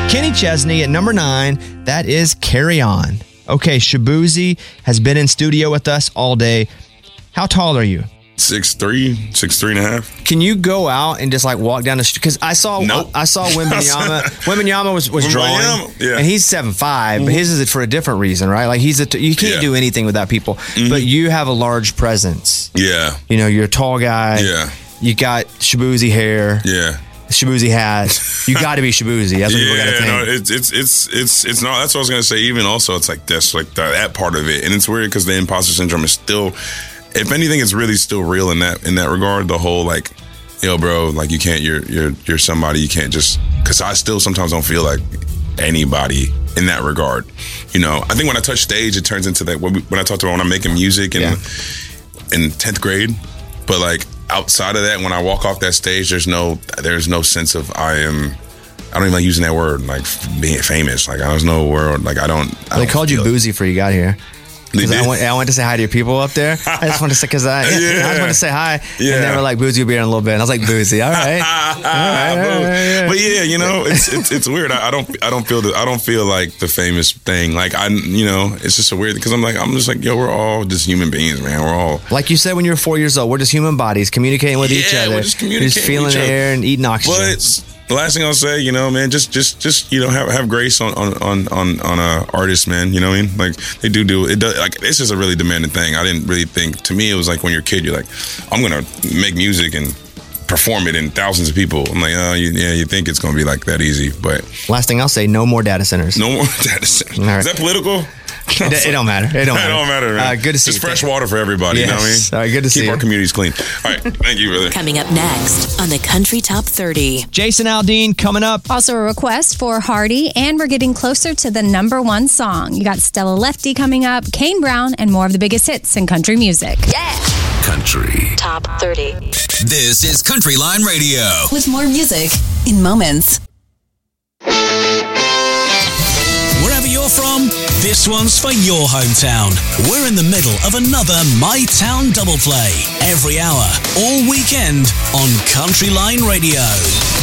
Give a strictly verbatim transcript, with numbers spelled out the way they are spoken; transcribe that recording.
Kenny Chesney at number nine. That is Carry On. Okay, Shaboozey has been in studio with us all day. How tall are you? Six three, six three and a half. Can you go out and just like walk down the street? Because I saw, nope. I saw Wembanyama. Wembanyama was was drawing, yeah. and he's seven five, mm-hmm. but his is for a different reason, right? Like he's a t- you can't yeah. do anything without people, mm-hmm. but you have a large presence. Yeah, you know, you're a tall guy. Yeah, you got Shaboozey hair. Yeah. Shaboozey hat. You got to be Shaboozey. That's what yeah, people got to think. No, it's it's it's it's it's not. That's what I was gonna say. Even also, it's like that's like the, that part of it, and it's weird because the imposter syndrome is still, if anything, it's really still real in that in that regard. The whole like, yo, bro, like you can't. You're you're you're somebody. You can't just because I still sometimes don't feel like anybody in that regard. You know, I think when I touch stage, it turns into that when, we, when I talk to when I'm making music in yeah. in tenth grade, but like. Outside of that, when I walk off that stage, there's no there's no sense of I am. I don't even like using that word, like being famous. Like there's no word. Like I don't. I they don't called you Boozy before you got here. I went, I went to say hi to your people up there. I just wanted to say because I, yeah, yeah. I just wanted to say hi, yeah. and they were like, "Boozy will be here in a little bit." And I was like, "Boozy, all right, all right, all right, yeah. But yeah, you know, it's it's, it's weird. I, I don't I don't feel the, I don't feel like the famous thing. Like I, you know, it's just a weird because I'm like I'm just like yo, we're all just human beings, man. We're all like you said when you were four years old. We're just human bodies communicating with yeah, each other, we're just communicating, just feeling with the each air and eating oxygen. But the last thing I'll say, you know, man, just, just, just, you know, have have grace on on on on, on uh, artists, man. You know what I mean? Like they do do it. Does, like it's just a really demanding thing. I didn't really think. To me, it was like when you're a kid, you're like, I'm gonna make music and perform it in thousands of people. I'm like, oh, you, yeah, you think it's gonna be like that easy, but last thing I'll say, no more data centers. No more data centers. Right. Is that political? It, it don't matter. It don't matter. It don't matter, man. Uh, good to see Just you. fresh water for everybody, yes. you know what I mean? All right, good to Keep see Keep our you. communities clean. All right, thank you, brother. Coming up next on the Country Top thirty. Jason Aldean coming up. Also a request for Hardy, and we're getting closer to the number one song. You got Stella Lefty coming up, Kane Brown, and more of the biggest hits in country music. Yeah! Country Top thirty. This is Country Line Radio. With more music in moments. Wherever you're from, this one's for your hometown. We're in the middle of another My Town double play. Every hour, all weekend on Country Line Radio.